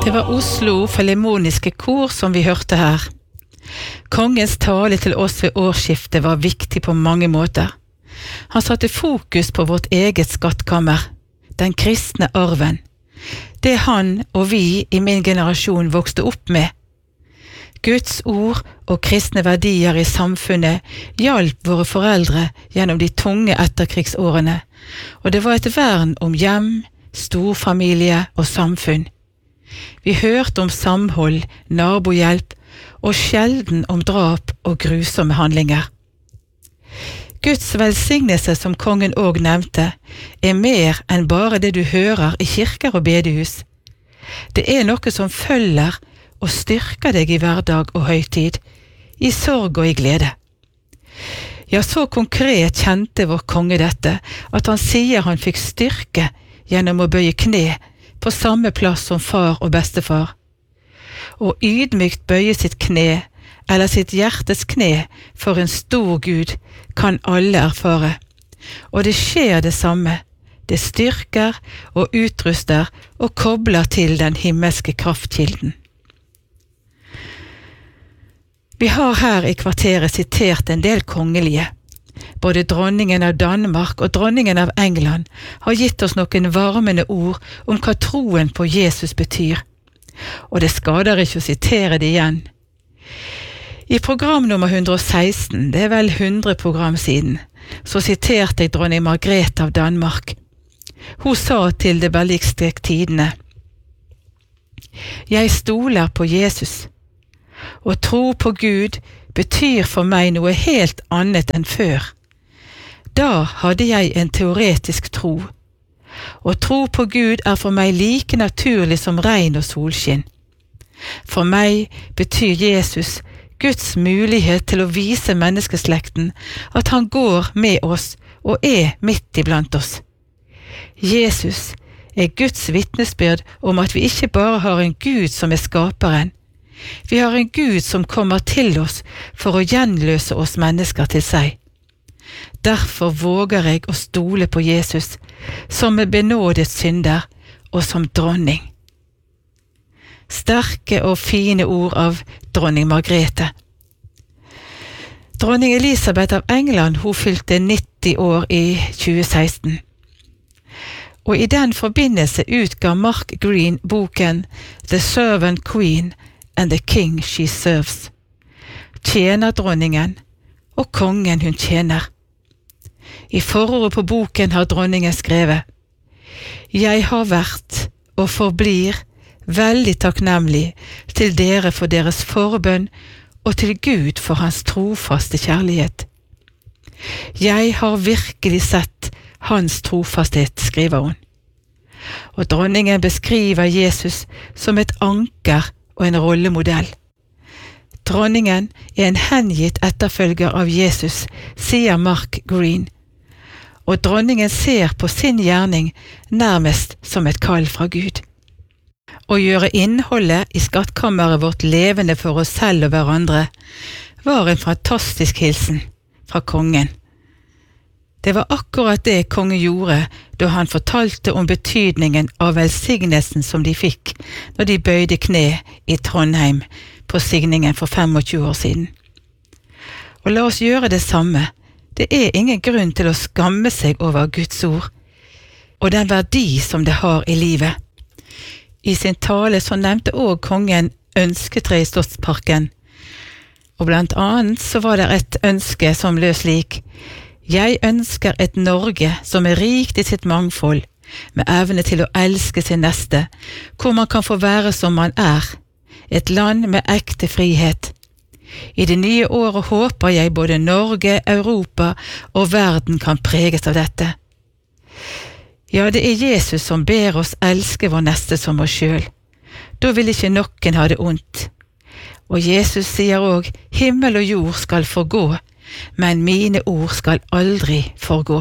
Det var Oslo Filharmoniske Kor som vi hørte her. Kongens tale til oss ved årsskiftet var viktig på mange måter. Han satte fokus på vårt eget skattkammer, den kristne arven. Det han og vi i min generasjon vokste opp med. Guds ord og kristne verdier i samfunnet hjalp våre foreldre gjennom de tunge etterkrigsårene, og det var et vern om hjem, storfamilie og samfunn. Vi hørte om samhold, nabohjelp og sjelden om drap og grusomme handlinger. Guds velsignelse, som kongen også nevnte, mer enn bare det du hører i kirker og bedehus. Det noe som følger og styrker deg i hverdag og høytid, i sorg og i glede. Ja, så konkret kjente vår konge dette, at han sier han fikk styrke gjennom å bøye kne på samme plass som far og bestefar. Og ydmykt bøye sitt kne, eller sitt hjertes kne, for en stor Gud, kan alle erfare. Og det skjer det samme. Det styrker og utruster og kobler til den himmelske kraftkilden. Vi har her i kvarteret sitert en del kongelige. Både dronningen av Danmark og dronningen av England har gitt oss noen varmende ord om hva troen på Jesus betyr. Og det skader ikke å sitere det igjen. I program nummer 116, det vel 100 program siden, så siterte jeg dronning Margrethe av Danmark. Hun sa til det Berlikske Tidende: «Jeg stoler på Jesus. Å tro på Gud betyr for meg noe helt annet enn før. Da hadde jeg en teoretisk tro. Å tro på Gud for meg like naturlig som regn og solskinn. For meg betyr Jesus Guds mulighet til å vise menneskeslekten at han går med oss og midt iblant oss. Jesus Guds vitnesbyrd om at vi ikke bare har en Gud som skaperen. Vi har en Gud som kommer til oss for å gjenløse oss mennesker til seg. Derfor våger jeg å stole på Jesus som en benådet synder og som dronning.» Sterke og fine ord av dronning Margrethe. Dronning Elisabeth av England, hun fylte 90 år i 2016. Og i den forbindelse utga Mark Greene boken The Servant Queen and the King She Serves. Tjenerdronningen og kongen hun tjener. I forordet på boken har dronningen skrevet: «Jeg har vært og forblir veldig takknemlig til dere for deres forbønn og til Gud for hans trofaste kjærlighet. Jeg har virkelig sett hans trofasthet», skriver hun. Og dronningen beskriver Jesus som et anker og en rollemodell. Dronningen en hengitt etterfølger av Jesus, sier Mark Greene. Og dronningen ser på sin gjerning nærmest som et kall fra Gud. Å gjøre innholdet i skattkammeret vårt levende for oss selv og hverandre var en fantastisk hilsen fra kongen. Det var akkurat det kongen gjorde da han fortalte om betydningen av velsignelsen som de fikk når de bøyde kne i Trondheim på signingen for 25 år siden. Og la oss gjøre det samme. Det ingen grunn til å skamme seg over Guds ord og den verdi som det har i livet. I sin tale så nevnte også kongen ønsketre i Slottsparken, og blant annet så var det et ønske som lød slik: «Jeg ønsker et Norge som rikt i sitt mangfold, med evne til å elske sin neste, hvor man kan få være som man et land med ekte frihet. I det nye året håper jeg både Norge, Europa og verden kan preges av dette.» Ja, det Jesus som ber oss elske vår neste som oss selv. Da vil ikke noen ha det ondt. Og Jesus sier også: «Himmel og jord skal forgå, men mine ord skal aldri forgå.»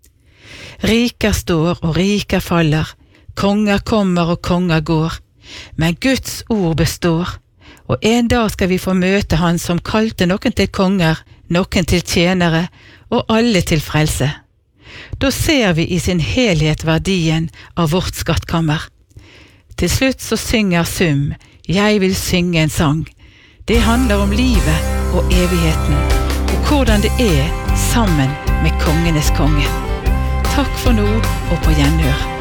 Riker står og riker faller, konger kommer og konger går, men Guds ord består, og en dag skal vi få møte han som kalte noen til konger, noen til tjenere, og alle til frelse. Da ser vi i sin helhet verdien av vårt skattkammer. Til slutt så synger Sum, jeg vil synge en sang. Det handler om livet og evigheten, og hvordan det sammen med kongenes konge. Takk for nå, og på gjenhør.